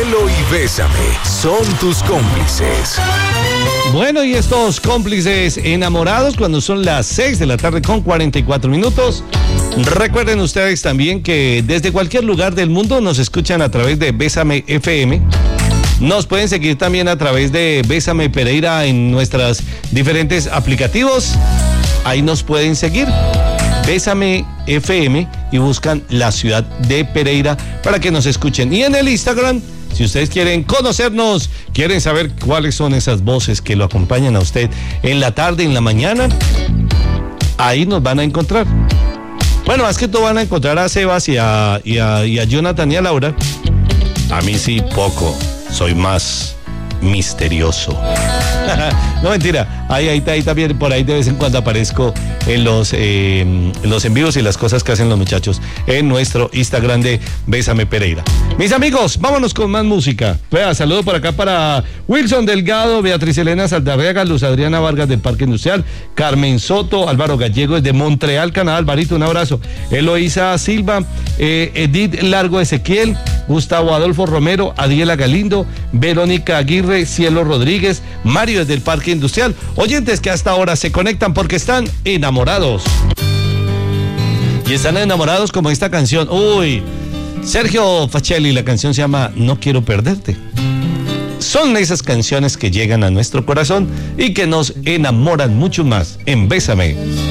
Cielo y Bésame son tus cómplices. Bueno, y estos cómplices enamorados cuando son las 6 de la tarde con 44 minutos. Recuerden ustedes también que desde cualquier lugar del mundo nos escuchan a través de Bésame FM. Nos pueden seguir también a través de Bésame Pereira en nuestros diferentes aplicativos. Ahí nos pueden seguir. Bésame FM y buscan la ciudad de Pereira para que nos escuchen. Y en el Instagram, si ustedes quieren conocernos, quieren saber cuáles son esas voces que lo acompañan a usted en la tarde, en la mañana, ahí nos van a encontrar. Bueno, más que todo van a encontrar a Sebas y a Jonathan y a Laura. A mí sí, poco. Soy más misterioso. No, mentira. Ahí también, por ahí de vez en cuando aparezco en los en vivos y las cosas que hacen los muchachos en nuestro Instagram de Bésame Pereira. Mis amigos, vámonos con más música. Saludo por acá para Wilson Delgado, Beatriz Elena Saldarriaga, Luz Adriana Vargas del Parque Industrial, Carmen Soto, Álvaro Gallego desde Montreal, Canadá. Alvarito, un abrazo. Eloísa Silva, Edith Largo Ezequiel, Gustavo Adolfo Romero, Adiela Galindo, Verónica Aguirre, Cielo Rodríguez, Mario desde el Parque Industrial. Oyentes que hasta ahora se conectan porque están enamorados. Y están enamorados como esta canción. Uy, Sergio Facelli, la canción se llama No Quiero Perderte. Son esas canciones que llegan a nuestro corazón y que nos enamoran mucho más en Bésame.